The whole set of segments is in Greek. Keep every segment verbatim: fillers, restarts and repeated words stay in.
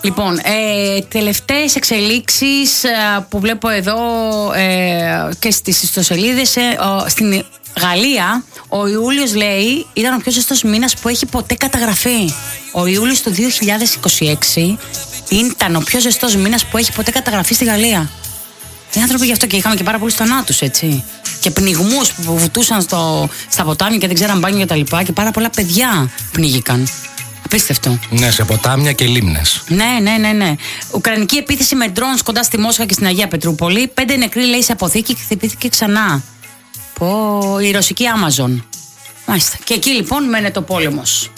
Λοιπόν, ε, τελευταίες εξελίξεις ε, που βλέπω εδώ ε, και στις ιστοσελίδες ε, ο, στην Γαλλία, ο Ιούλιος λέει ήταν ο πιο ζεστός μήνας που έχει ποτέ καταγραφεί. Ο Ιούλιος του δύο χιλιάδες είκοσι έξι ήταν ο πιο ζεστός μήνας που έχει ποτέ καταγραφεί στη Γαλλία. Οι άνθρωποι γι' αυτό και είχαμε και πάρα πολλούς θανάτους, έτσι. Και πνιγμούς που βουτούσαν στο, στα ποτάμια και δεν ξέραν μπάνιο και τα λοιπά. Και πάρα πολλά παιδιά πνίγηκαν. Απίστευτο. Ναι, σε ποτάμια και λίμνες. Ναι, ναι, ναι, ναι. Ουκρανική επίθεση με ντρόουνς κοντά στη Μόσχα και στην Αγία Πετρούπολη. Πέντε νεκροί, λέει, σε αποθήκη και χτυπήθηκε ξανά. Πω, η ρωσική Amazon. Μάλιστα. Και εκεί λοιπόν μένεται ο πόλεμος.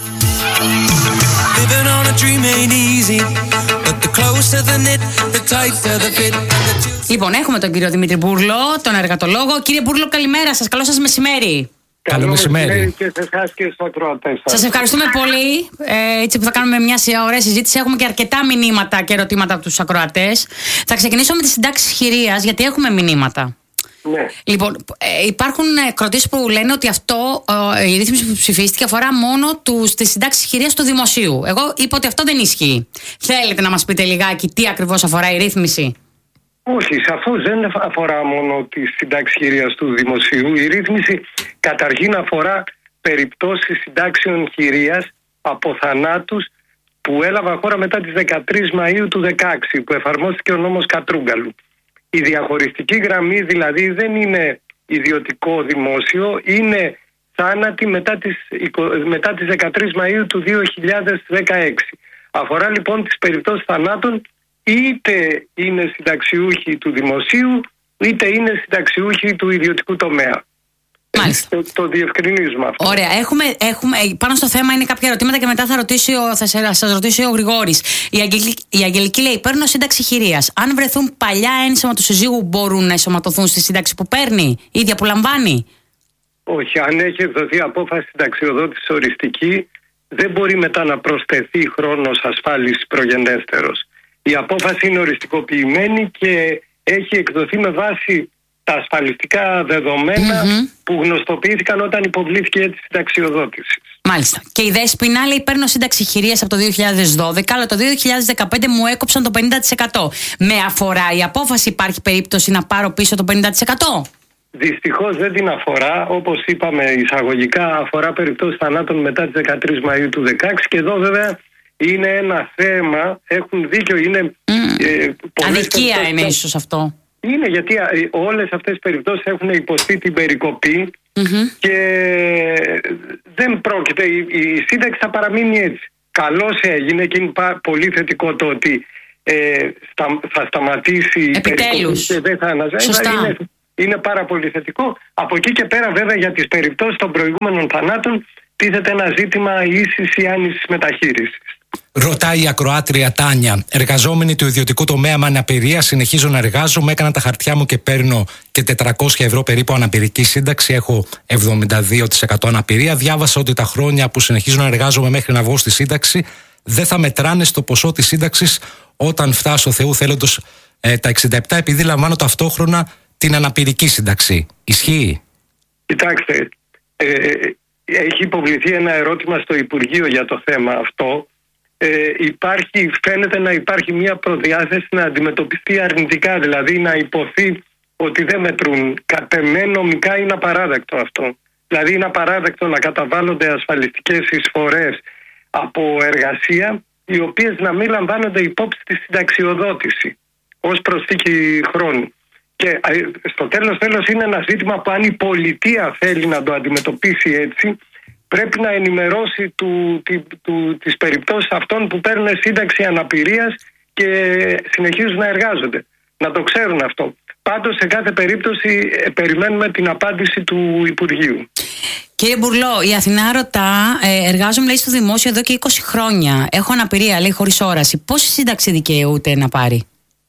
Λοιπόν, έχουμε τον κύριο Δημήτρη Μπούρλο, τον εργατολόγο. Κύριε Μπούρλο, καλημέρα σας. Καλό σας μεσημέρι. Καλό μεσημέρι. Και σε εσάς και στους ακροατές σας. Σας ευχαριστούμε πολύ. Ε, έτσι που θα κάνουμε μια ωραία συζήτηση. Έχουμε και αρκετά μηνύματα και ερωτήματα από τους ακροατές. Θα ξεκινήσω με τις συντάξεις χειρίας, γιατί έχουμε μηνύματα. Ναι. Λοιπόν, ε, υπάρχουν κροτήσεις που λένε ότι αυτό, ε, η ρύθμιση που ψηφίστηκε αφορά μόνο τους, τις συντάξεις χειρίας του δημοσίου. Εγώ είπα ότι αυτό δεν ισχύει. Θέλετε να μας πείτε λιγάκι τι ακριβώς αφορά η ρύθμιση? Όχι, σαφώς δεν αφορά μόνο τη συντάξη χειρίας του δημοσίου. Η ρύθμιση καταρχήν αφορά περιπτώσεις συντάξεων χειρίας από θανάτους που έλαβαν χώρα μετά τις δεκατρείς Μαΐου του δεκαέξι, που εφαρμόστηκε ο νόμος Κατρούγκαλου. Η διαχωριστική γραμμή δηλαδή δεν είναι ιδιωτικό δημόσιο, είναι θάνατοι μετά τις, μετά τις δεκατρείς Μαΐου του δύο χιλιάδες δεκαέξι. Αφορά λοιπόν τις περιπτώσεις θανάτων, είτε είναι συνταξιούχοι του δημοσίου, είτε είναι συνταξιούχοι του ιδιωτικού τομέα. Μάλιστα. Το, το διευκρινίζουμε αυτό. Ωραία. Έχουμε, έχουμε, πάνω στο θέμα είναι κάποια ερωτήματα και μετά θα, ρωτήσει ο, θα σας ρωτήσει ο Γρηγόρης. Η Αγγελική, η Αγγελική λέει: παίρνω σύνταξη χειρίας. Αν βρεθούν παλιά ένσωμα του συζύγου, μπορούν να ενσωματωθούν στη σύνταξη που παίρνει, η ίδια που λαμβάνει? Όχι. Αν έχει εκδοθεί απόφαση συνταξιοδότηση οριστική, δεν μπορεί μετά να προσθεθεί χρόνος ασφάλισης προγενέστερος. Η απόφαση είναι οριστικοποιημένη και έχει εκδοθεί με βάση τα ασφαλιστικά δεδομένα mm-hmm. που γνωστοποιήθηκαν όταν υποβλήθηκε η συνταξιοδότηση. Μάλιστα. Και η Δέσποινα λέει: παίρνω σύνταξη χειρίας από το δύο χιλιάδες δώδεκα, αλλά το δύο χιλιάδες δεκαπέντε μου έκοψαν το πενήντα τοις εκατό. Με αφορά η απόφαση, υπάρχει περίπτωση να πάρω πίσω το πενήντα τοις εκατό? Δυστυχώς δεν την αφορά. Όπως είπαμε εισαγωγικά, αφορά περιπτώσεις θανάτων μετά τις δεκατρείς Μαΐου του δεκαέξι. Και εδώ βέβαια είναι ένα θέμα, έχουν δίκιο, είναι mm. ε, αδικία είναι ίσως αυτό. Είναι γιατί όλες αυτές οι περιπτώσεις έχουν υποστεί την περικοπή mm-hmm. και δεν πρόκειται, η, η σύνταξη θα παραμείνει έτσι. Καλώς έγινε και είναι πολύ θετικό το ότι ε, στα, θα σταματήσει επιτέλους. Η περικοπή και δεν θα αναζητήσει. Είναι, είναι πάρα πολύ θετικό. Από εκεί και πέρα βέβαια για τις περιπτώσεις των προηγούμενων θανάτων τίθεται ένα ζήτημα ίσης ή άνησης μεταχείρισης. Ρωτάει η ακροάτρια Τάνια: εργαζόμενη του ιδιωτικού τομέα με αναπηρία, συνεχίζω να εργάζομαι. Έκανα τα χαρτιά μου και παίρνω και τετρακόσια ευρώ περίπου αναπηρική σύνταξη. Έχω εβδομήντα δύο τοις εκατό αναπηρία. Διάβασα ότι τα χρόνια που συνεχίζω να εργάζομαι μέχρι να βγω στη σύνταξη δεν θα μετράνε στο ποσό της σύνταξης όταν φτάσω Θεού θέλοντος ε, τα εξήντα επτά, επειδή λαμβάνω ταυτόχρονα την αναπηρική σύνταξη. Ισχύει? Κοιτάξτε, ε, έχει υποβληθεί ένα ερώτημα στο Υπουργείο για το θέμα αυτό. Ε, υπάρχει, φαίνεται να υπάρχει μια προδιάθεση να αντιμετωπιστεί αρνητικά, δηλαδή να υποθεί ότι δεν μετρούν. Κατ' εμέ νομικά είναι απαράδεκτο αυτό. Δηλαδή είναι απαράδεκτο να καταβάλλονται ασφαλιστικές εισφορές από εργασία οι οποίες να μην λαμβάνονται υπόψη στη συνταξιοδότηση ως προσθήκη χρόνου. Και στο τέλος τέλος είναι ένα ζήτημα που αν η πολιτεία θέλει να το αντιμετωπίσει έτσι, πρέπει να ενημερώσει του, του, του, τις περιπτώσεις αυτών που παίρνουν σύνταξη αναπηρίας και συνεχίζουν να εργάζονται. Να το ξέρουν αυτό. Πάντως σε κάθε περίπτωση ε, περιμένουμε την απάντηση του Υπουργείου. Κύριε Μπουρλό, η Αθηνά ρωτά: ε, εργάζομαι λέει στο δημόσιο εδώ και είκοσι χρόνια. Έχω αναπηρία, λέει, χωρίς όραση. Πόση σύνταξη δικαιούται να πάρει?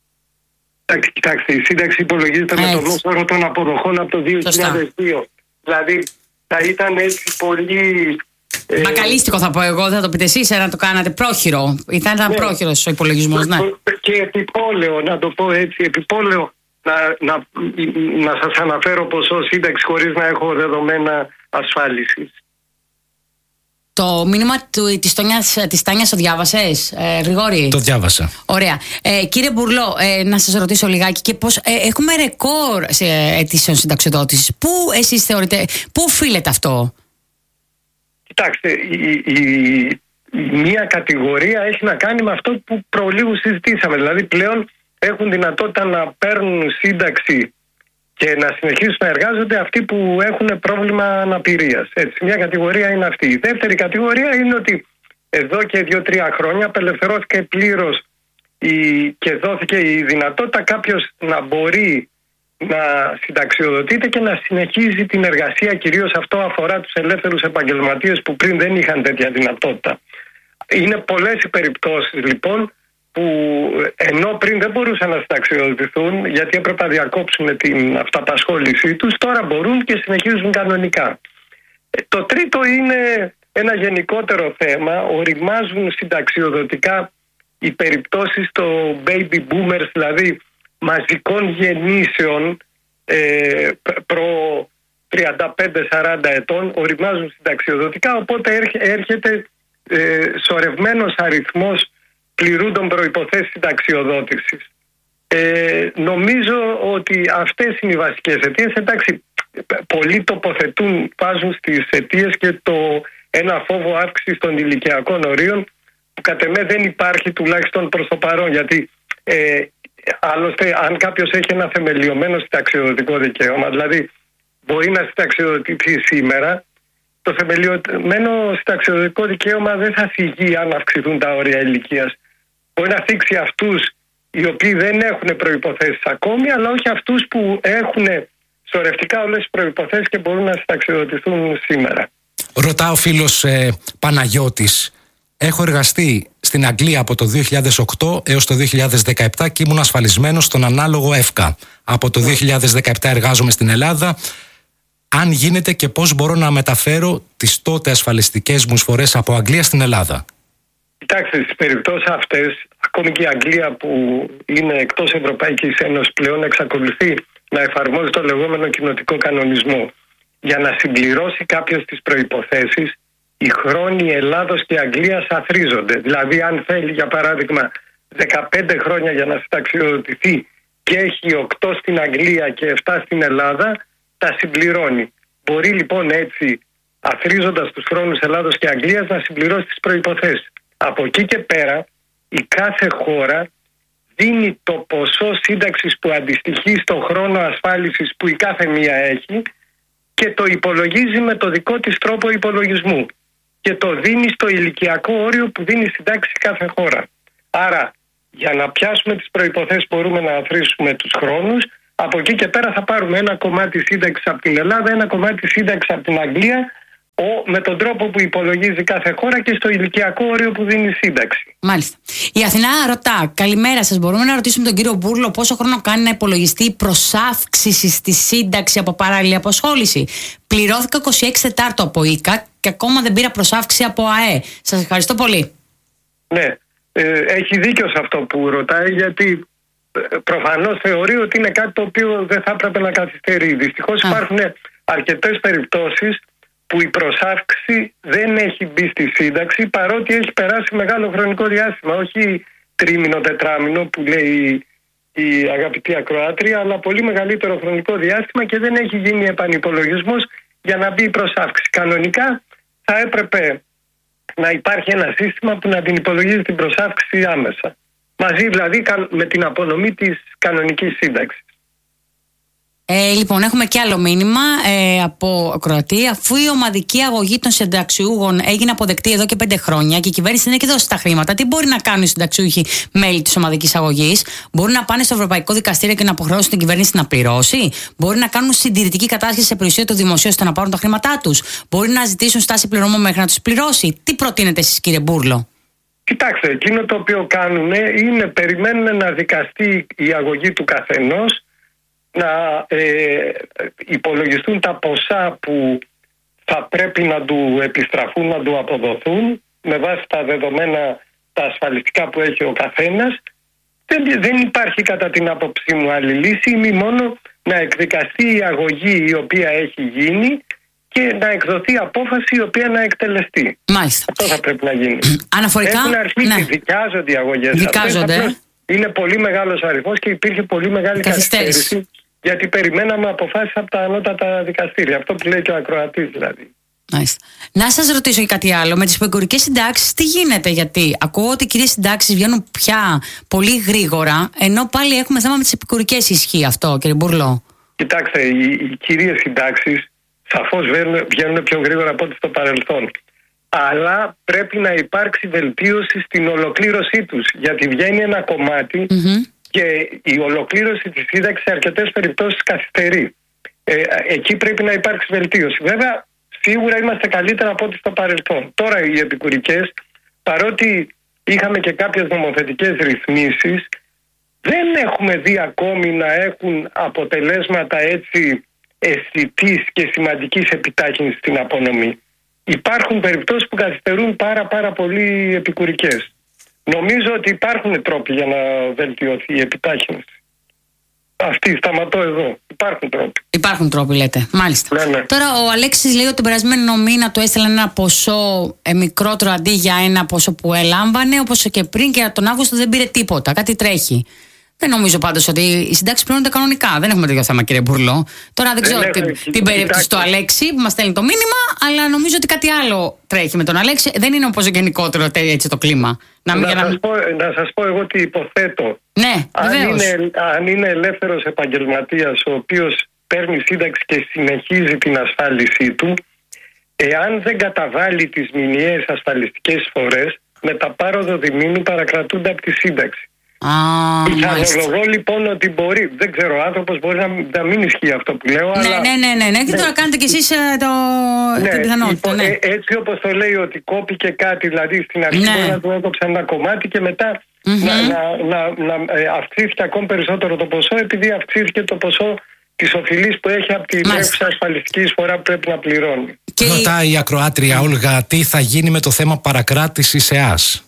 Κοιτάξτε, η σύνταξη υπολογίζεται με το μέσο όρο των αποδοχών από το δύο χιλιάδες δύο. Δηλαδή θα ήταν έτσι πολύ... Ε... Μπακαλίστικο θα πω εγώ, δεν θα το πείτε εσείς, να το κάνατε πρόχειρο. Ήταν ναι. πρόχειρος ο υπολογισμός, ναι. Και επιπόλαιο, να το πω έτσι, επιπόλαιο να, να, να σας αναφέρω ποσό σύνταξη χωρίς να έχω δεδομένα ασφάλισης. Το μήνυμα του, της, Τόνιας, της Τάνιας το διάβασες, ε, Γρηγόρη? Το διάβασα. Ωραία. Ε, κύριε Μπουρλό, ε, να σας ρωτήσω λιγάκι και πώς, ε, έχουμε ρεκόρ σε αιτήσεων συνταξιοδότησης. Πού εσείς θεωρείτε, πού οφείλεται αυτό? Κοιτάξτε, η, η, η μία κατηγορία έχει να κάνει με αυτό που προλίγου συζητήσαμε. Δηλαδή πλέον έχουν δυνατότητα να παίρνουν σύνταξη και να συνεχίσουν να εργάζονται αυτοί που έχουν πρόβλημα αναπηρίας. Έτσι, μια κατηγορία είναι αυτή. Η δεύτερη κατηγορία είναι ότι εδώ και δύο-τρία χρόνια απελευθερώθηκε πλήρως η, και δόθηκε η δυνατότητα κάποιος να μπορεί να συνταξιοδοτείται και να συνεχίζει την εργασία. Κυρίως αυτό αφορά τους ελεύθερους επαγγελματίες που πριν δεν είχαν τέτοια δυνατότητα. Είναι πολλές οι περιπτώσεις λοιπόν που ενώ πριν δεν μπορούσαν να συνταξιοδοτηθούν γιατί έπρεπε να διακόψουν την αυταπασχόλησή τους, τώρα μπορούν και συνεχίζουν κανονικά. Το τρίτο είναι ένα γενικότερο θέμα. Οριμάζουν συνταξιοδοτικά οι περιπτώσεις των baby boomers, δηλαδή μαζικών γεννήσεων ε, προ τριάντα πέντε σαράντα ετών, οριμάζουν συνταξιοδοτικά, οπότε έρχεται ε, σωρευμένος αριθμός πληρούν των προϋποθέσεις συνταξιοδότησης. Ε, νομίζω ότι αυτές είναι οι βασικές αιτίες. Εντάξει, πολλοί τοποθετούν, βάζουν στις αιτίες και το ένα φόβο αύξηση των ηλικιακών ορίων που κατ' εμέ δεν υπάρχει τουλάχιστον προς το παρόν, γιατί ε, άλλωστε αν κάποιος έχει ένα θεμελιωμένο συνταξιοδοτικό δικαίωμα, δηλαδή μπορεί να συνταξιοδοτηθεί σήμερα, το θεμελιωμένο συνταξιοδοτικό δικαίωμα δεν θα θυγεί αν αυξηθούν τα όρια ηλικίας. Μπορεί να θίξει αυτούς οι οποίοι δεν έχουν προϋποθέσεις ακόμη, αλλά όχι αυτούς που έχουν σωρευτικά όλες τις προϋποθέσεις και μπορούν να συνταξιοδοτηθούν σήμερα. Ρωτά ο φίλος ε, Παναγιώτης. Έχω εργαστεί στην Αγγλία από το δύο χιλιάδες οκτώ έως το δύο χιλιάδες δεκαεπτά και ήμουν ασφαλισμένος στον ανάλογο ΕΦΚΑ. Από το δύο χιλιάδες δεκαεπτά εργάζομαι στην Ελλάδα. Αν γίνεται και πώς μπορώ να μεταφέρω τις τότε ασφαλιστικές μου εισφορές από Αγγλία στην Ελλάδα? Κοιτάξτε, στις περιπτώσεις αυτές, ακόμη και η Αγγλία που είναι εκτός Ευρωπαϊκής Ένωσης πλέον εξακολουθεί να εφαρμόζει το λεγόμενο κοινοτικό κανονισμό. Για να συμπληρώσει κάποιος τις προϋποθέσεις, οι χρόνοι Ελλάδος και Αγγλίας αθρίζονται. Δηλαδή, αν θέλει, για παράδειγμα, δεκαπέντε χρόνια για να συνταξιοδοτηθεί και έχει οκτώ στην Αγγλία και επτά στην Ελλάδα, τα συμπληρώνει. Μπορεί λοιπόν έτσι, αθρίζοντας τους χρόνους Ελλάδος και Αγγλίας, να συμπληρώσει τις προϋποθέσεις. Από εκεί και πέρα, η κάθε χώρα δίνει το ποσό σύνταξης που αντιστοιχεί στον χρόνο ασφάλισης που η κάθε μία έχει και το υπολογίζει με το δικό της τρόπο υπολογισμού και το δίνει στο ηλικιακό όριο που δίνει συντάξη κάθε χώρα. Άρα, για να πιάσουμε τις προϋποθέσεις μπορούμε να αθροίσουμε τους χρόνους. Από εκεί και πέρα θα πάρουμε ένα κομμάτι σύνταξης από την Ελλάδα, ένα κομμάτι σύνταξης από την Αγγλία, με τον τρόπο που υπολογίζει κάθε χώρα και στο ηλικιακό όριο που δίνει σύνταξη. Μάλιστα. Η Αθηνά ρωτά, καλημέρα σας. Μπορούμε να ρωτήσουμε τον κύριο Μπούρλο πόσο χρόνο κάνει να υπολογιστεί η προσάυξηση στη σύνταξη από παράλληλη απασχόληση? Πληρώθηκα είκοσι έξι Τετάρτου από ΙΚΑ και ακόμα δεν πήρα προσάυξη από ΑΕ. Σας ευχαριστώ πολύ. Ναι, ε, έχει δίκιο σε αυτό που ρωτάει, γιατί προφανώς θεωρεί ότι είναι κάτι το οποίο δεν θα έπρεπε να καθυστερεί. Δυστυχώς υπάρχουν αρκετές περιπτώσεις που η προσάυξη δεν έχει μπει στη σύνταξη, παρότι έχει περάσει μεγάλο χρονικό διάστημα, όχι τρίμηνο, τετράμηνο που λέει η αγαπητή ακροάτρια, αλλά πολύ μεγαλύτερο χρονικό διάστημα και δεν έχει γίνει επανυπολογισμός για να μπει η προσάυξη. Κανονικά θα έπρεπε να υπάρχει ένα σύστημα που να την υπολογίζει την προσάυξη άμεσα, μαζί δηλαδή με την απονομή της κανονικής σύνταξης. Ε, λοιπόν, έχουμε και άλλο μήνυμα ε, από Κροατία. Αφού η ομαδική αγωγή των συνταξιούχων έγινε αποδεκτή εδώ και πέντε χρόνια και η κυβέρνηση δεν έχει δώσει τα χρήματα, τι μπορεί να κάνουν οι συνταξιούχοι μέλη της ομαδικής αγωγής? Μπορούν να πάνε στο Ευρωπαϊκό Δικαστήριο και να αποχρεώσουν την κυβέρνηση να πληρώσει? Μπορεί να κάνουν συντηρητική κατάσχεση σε περιουσία του δημοσίου ώστε να πάρουν τα χρήματά τους? Μπορεί να ζητήσουν στάση πληρωμών μέχρι να τους πληρώσει? Τι προτείνετε εσείς, κύριε Μπούρλο? Κοιτάξτε, εκείνο το οποίο κάνουν είναι περιμένουν να δικαστεί η αγωγή του καθενός, να ε, υπολογιστούν τα ποσά που θα πρέπει να του επιστραφούν, να του αποδοθούν με βάση τα δεδομένα τα ασφαλιστικά που έχει ο καθένας. Δεν, δεν υπάρχει κατά την άποψή μου άλλη λύση, ή μόνο να εκδικαστεί η αγωγή η οποία έχει γίνει και να εκδοθεί απόφαση η οποία να εκτελεστεί. Μάλιστα. Αυτό θα πρέπει να γίνει. Αναφορικά. Έχουν αρχίσει, ναι. δικάζονται οι αγωγές. Δικάζονται. Αυτές, είναι πολύ μεγάλος αριθμός και υπήρχε πολύ μεγάλη καθυστέρηση. Γιατί περιμέναμε αποφάσεις από τα ανώτατα δικαστήρια. Αυτό που λέει και ο ακροατής δηλαδή. Μάλιστα. Να σας ρωτήσω και κάτι άλλο. Με τις επικουρικές συντάξεις τι γίνεται? Γιατί ακούω ότι οι κυρίες συντάξεις βγαίνουν πια πολύ γρήγορα, ενώ πάλι έχουμε θέμα με τις επικουρικές. Ισχύει αυτό, κύριε Μπουρλό? Κοιτάξτε, οι, οι κυρίες συντάξεις σαφώς βγαίνουν, βγαίνουν πιο γρήγορα από ό,τι στο παρελθόν. Αλλά πρέπει να υπάρξει βελτίωση στην ολοκλήρωσή τους. Γιατί βγαίνει ένα κομμάτι mm-hmm. και η ολοκλήρωση της σύνταξης σε αρκετές περιπτώσεις καθυστερεί. Ε, εκεί πρέπει να υπάρξει βελτίωση. Βέβαια, σίγουρα είμαστε καλύτερα από ό,τι στο παρελθόν. Τώρα οι επικουρικές, παρότι είχαμε και κάποιες νομοθετικές ρυθμίσεις, δεν έχουμε δει ακόμη να έχουν αποτελέσματα έτσι αισθητής και σημαντικής επιτάχυνσης στην απονομή. Υπάρχουν περιπτώσεις που καθυστερούν πάρα πάρα πολύ επικουρικές. Νομίζω ότι υπάρχουν τρόποι για να βελτιωθεί η επιτάχυνση. Αυτή, σταματώ εδώ. Υπάρχουν τρόποι. Υπάρχουν τρόποι, λέτε. Μάλιστα. Ναι, ναι. Τώρα, ο Αλέξης λέει ότι τον περασμένο μήνα του έστειλαν ένα ποσό ε, μικρότερο αντί για ένα ποσό που έλαμβανε, όπως και πριν, και τον Αύγουστο δεν πήρε τίποτα. Κάτι τρέχει. Δεν νομίζω πάντως ότι οι συντάξεις πληρώνονται κανονικά. Δεν έχουμε τέτοιο θέμα, κύριε Μπουρλό. Τώρα δεν ξέρω την, την περίπτωση του Αλέξη που μας στέλνει το μήνυμα, αλλά νομίζω ότι κάτι άλλο τρέχει με τον Αλέξη. Δεν είναι όπως γενικότερο έτσι το κλίμα. Να, να, σας πω, να σας πω εγώ τι υποθέτω. Ναι, αν είναι, αν είναι ελεύθερος επαγγελματίας ο οποίος παίρνει σύνταξη και συνεχίζει την ασφάλισή του, εάν δεν καταβάλει τις μηνιαίες ασφαλιστικές εισφορές, με τα πάροδο διμήνου παρακρατούνται από τη σύνταξη. Πιθανολογώ λοιπόν ότι μπορεί, δεν ξέρω, ο άνθρωπος μπορεί να, να μην ισχύει αυτό που λέω. Ναι, αλλά... ναι, ναι, ναι, ναι, και τώρα κάνετε κι εσείς το... ναι, την πιθανότητα. Λοιπόν, ναι. ε, έτσι όπως το λέει ότι κόπηκε κάτι, δηλαδή στην αρχή ναι. να του έκοψαν ένα κομμάτι και μετά mm-hmm. να, να, να, να ε, αυξήθηκε ακόμη περισσότερο το ποσό, επειδή αυξήθηκε το ποσό της οφειλής που έχει από την έμφυσα ασφαλιστική εισφορά που πρέπει να πληρώνει. Και... Ρωτάει η ακροάτρια Όλγα, τι θα γίνει με το θέμα παρακράτησης ΕΑΣ?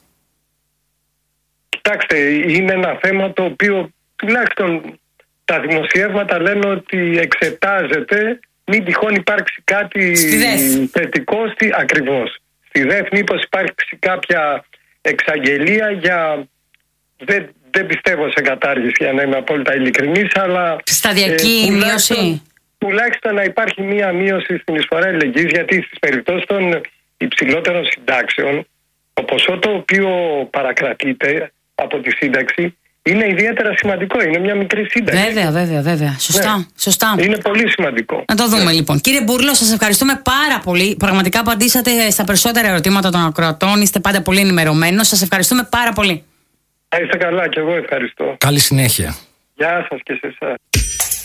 Κοιτάξτε, είναι ένα θέμα το οποίο τουλάχιστον τα δημοσιεύματα λένε ότι εξετάζεται, μην τυχόν υπάρξει κάτι θετικό, στη, ακριβώς. Στη ΔΕΘ μήπως υπάρξει κάποια εξαγγελία για... Δεν, δεν πιστεύω σε κατάργηση, για να είμαι απόλυτα ειλικρινής, αλλά... Σταδιακή ε, μείωση. Τουλάχιστον να υπάρχει μία μείωση στην εισφορά αλληλεγγύης, γιατί στις περιπτώσεις των υψηλότερων συντάξεων, το ποσό το οποίο παρακρατείται από τη σύνταξη είναι ιδιαίτερα σημαντικό. Είναι μια μικρή σύνταξη. Βέβαια, βέβαια, βέβαια. Σωστά. Ναι. Σωστά. Είναι πολύ σημαντικό. Να το δούμε ναι. λοιπόν. Κύριε Μπουρλό, σας ευχαριστούμε πάρα πολύ. Πραγματικά απαντήσατε στα περισσότερα ερωτήματα των ακροατών. Είστε πάντα πολύ ενημερωμένος. Σας ευχαριστούμε πάρα πολύ. Να είστε καλά, και εγώ ευχαριστώ. Καλή συνέχεια. Γεια σας και σε εσάς.